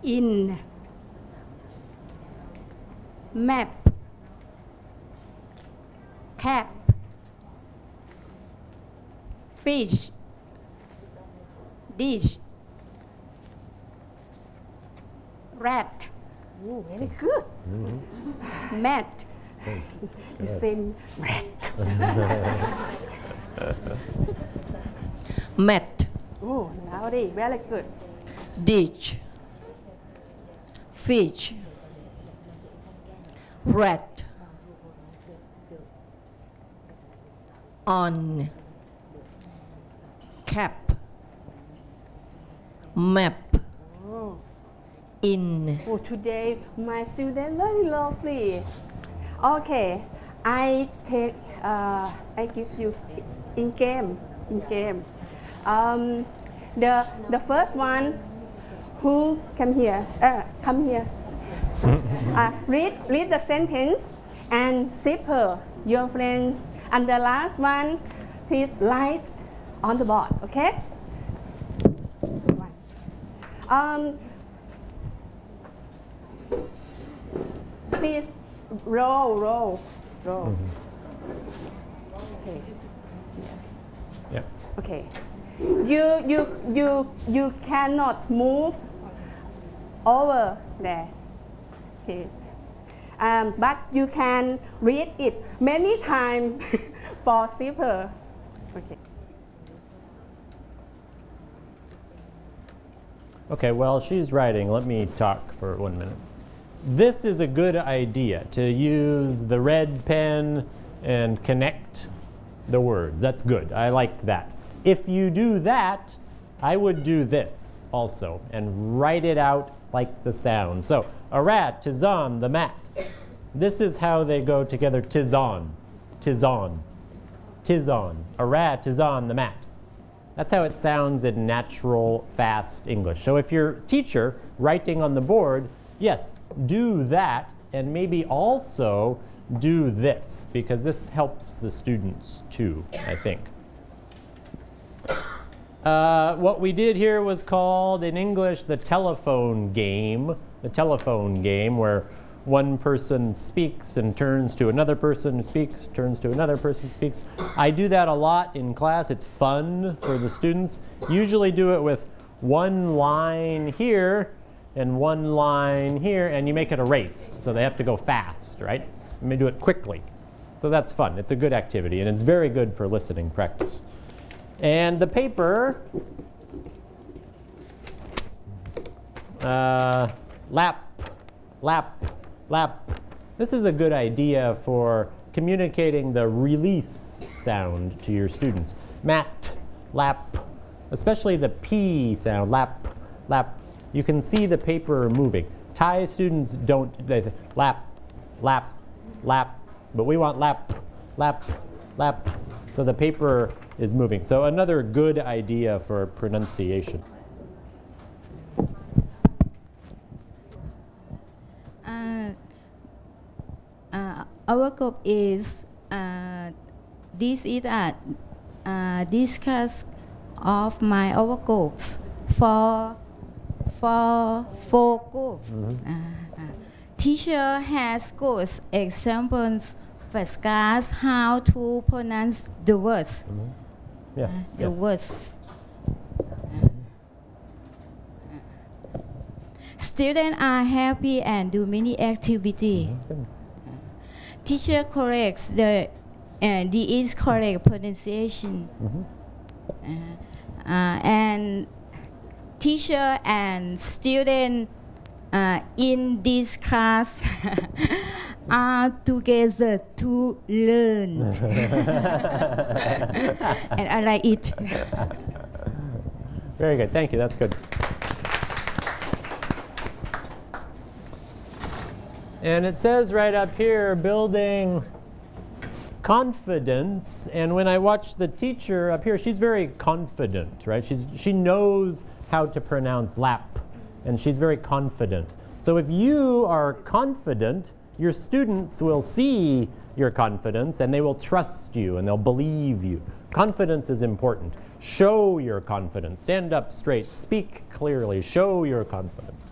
in, map, cap, fish, dish, rat, Oh, very good. mat, You say rat. Mat, Oh, lovely. Very good. dish, fish, rat, on, cap, map, Oh. in. Oh, today my student very lovely. Okay, I give you in game. The first one who come here. Read the sentence and zipper your friends. And the last one, please write on the board. Okay. Please roll. Okay. Yes. Yeah. Okay. You cannot move over there. Okay. But you can read it many times for zipper. Okay. Okay, while she's writing, let me talk for 1 minute. This is a good idea, to use the red pen and connect the words. That's good. I like that. If you do that, I would do this also and write it out like the sound. So, a rat is on the mat. This is how they go together. Tis on. Tis on. Tis on. A rat is on the mat. That's how it sounds in natural, fast English. So if your teacher writing on the board, yes, do that, and maybe also do this, because this helps the students too, I think. What we did here was called in English the telephone game. The telephone game where one person speaks and turns to another person who speaks, turns to another person speaks. I do that a lot in class. It's fun for the students. Usually do it with one line here and one line here, and you make it a race. So they have to go fast, right? You may do it quickly. So that's fun. It's a good activity, and it's very good for listening practice. And the paper, lap. This is a good idea for communicating the release sound to your students. Mat, lap, especially the P sound, lap. You can see the paper moving. Thai students don't, they say lap, but we want lap. So the paper is moving. So another good idea for pronunciation. Our group is this is a discuss of my our groups for groups. Teacher has good examples for class how to pronounce the words. The words. Students are happy and do many activities. Teacher corrects the incorrect pronunciation. And teacher and student in this class are together to learn. And I like it. Very good. Thank you. That's good. And it says right up here, building confidence. And when I watch the teacher up here, she's very confident, right? She knows how to pronounce lap, and she's very confident. So if you are confident, your students will see your confidence, and they will trust you, and they'll believe you. Confidence is important. Show your confidence. Stand up straight. Speak clearly. Show your confidence.